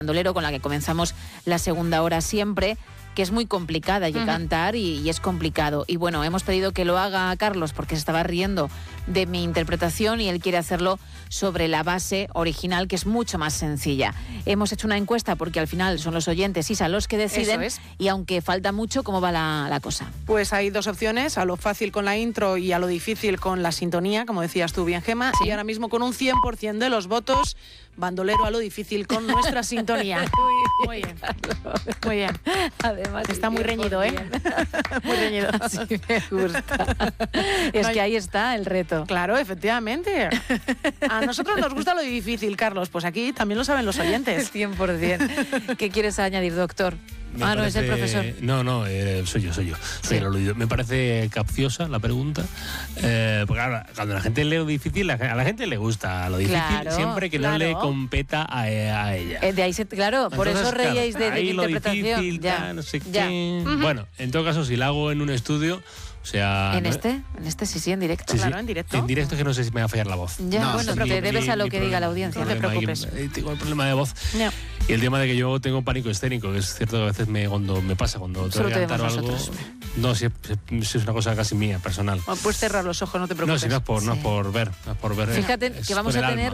bandolero con la que comenzamos la segunda hora siempre, que es muy complicada y cantar y es complicado. Y bueno, hemos pedido que lo haga Carlos porque se estaba riendo de mi interpretación y él quiere hacerlo sobre la base original, que es mucho más sencilla. Hemos hecho una encuesta porque al final son los oyentes, Isa, los que deciden. Eso es. Y aunque falta mucho, ¿cómo va la cosa? Pues hay dos opciones, a lo fácil con la intro y a lo difícil con la sintonía, como decías tú bien, Gemma. Sí. Y ahora mismo con un 100% de los votos, bandolero a lo difícil con nuestra sintonía. Muy bien. Muy bien. Además, Está muy reñido, ¿eh? Muy reñido. Así me gusta. Es que ahí está el reto. Claro, efectivamente. A nosotros nos gusta lo difícil, Carlos. Pues aquí también lo saben los oyentes. 100%. ¿Qué quieres añadir, doctor? No, es el profesor. No, soy yo. Soy el aludido. Me parece capciosa la pregunta. Porque ahora, cuando la gente lee lo difícil, a la gente le gusta lo difícil, Claro, siempre que no le competa a ella. De ahí claro, por Entonces, eso reíais de ahí mi lo interpretación. difícil, Ya, no sé ya. qué. Bueno, en todo caso, si la hago en un estudio, o sea... ¿En este sí, en directo. Sí, Claro, en directo. En directo es que no sé si me va a fallar la voz. Ya, No, bueno, sí, te debes a lo que diga la audiencia, no te preocupes. Tengo el problema de voz. No. Y el tema de que yo tengo pánico escénico, que es cierto que a veces cuando me pasa, cuando tengo Solo que te cantar vemos algo... nosotros. No, si es una cosa casi mía, personal. Puedes cerrar los ojos, no te No, preocupes. si no es por ver. Fíjate es que vamos con a el tener...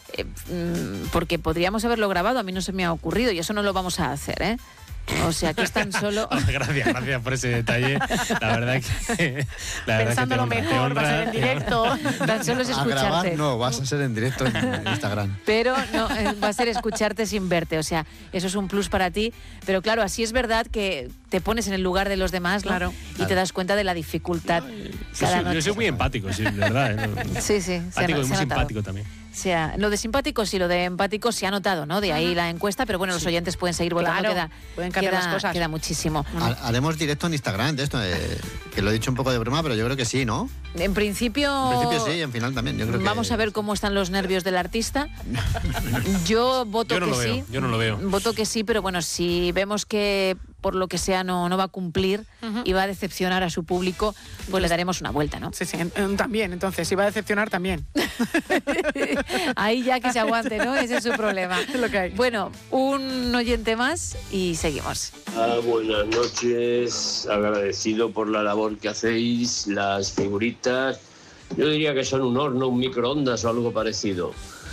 alma. Porque podríamos haberlo grabado, a mí no se me ha ocurrido y eso no lo vamos a hacer, ¿eh? O sea, que es tan solo... Gracias por ese detalle. La verdad que... Pensándolo mejor, va a ser en directo. Tan solo es A grabar escucharte. no, vas a ser en directo en Instagram. Pero no, va a ser escucharte sin verte, o sea, eso es un plus para ti. Pero claro, así es verdad que te pones en el lugar de los demás, ¿no? Claro. Y te das cuenta de la dificultad cada noche. Yo soy muy empático, sí, de verdad. Sí, se Empático ha y muy notado. simpático también. O sea, lo de simpático sí, lo de empático se ha notado, ¿no? De ahí la encuesta, pero bueno, los oyentes pueden seguir votando, Claro, pueden cambiar las cosas. queda muchísimo. Haremos directo en Instagram de esto, que lo he dicho un poco de broma, pero yo creo que sí, ¿no? En principio... En principio sí, en final también. Yo creo que... Vamos a ver cómo están los nervios del artista. Yo voto Yo no que lo sí. veo, yo no lo veo. Voto que sí, pero bueno, si vemos que por lo que sea no va a cumplir y va a decepcionar a su público, pues le daremos una vuelta, ¿no? Sí, también, entonces, si va a decepcionar, también. Ahí ya que se aguante, ¿no? Ese es su problema. Es lo que hay. Bueno, un oyente más y seguimos. Buenas noches, agradecido por la labor que hacéis, las figuritas. Yo diría que son un horno, un microondas o algo parecido.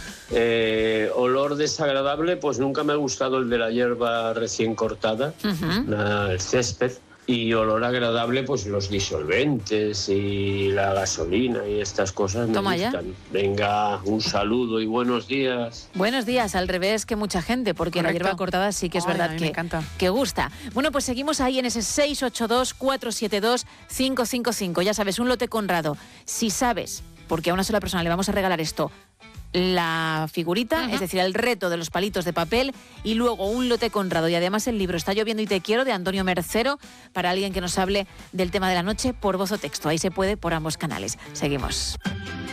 Olor desagradable, pues nunca me ha gustado el de la hierba recién cortada, el césped. Y olor agradable, pues los disolventes y la gasolina y estas cosas me Toma ya. gustan. Venga, un saludo y buenos días. Buenos días, al revés que mucha gente, porque la Correcto. hierba cortada sí que es Ay, a verdad mí me encanta. que gusta. Bueno, pues seguimos ahí en ese 682-472-555. Ya sabes, un lote Conrado. Si sabes, porque a una sola persona le vamos a regalar esto, la figurita, es decir, el reto de los palitos de papel, y luego un lote Conrado y además el libro Está lloviendo y te quiero, de Antonio Mercero, para alguien que nos hable del tema de la noche por voz o texto. Ahí se puede por ambos canales. Seguimos.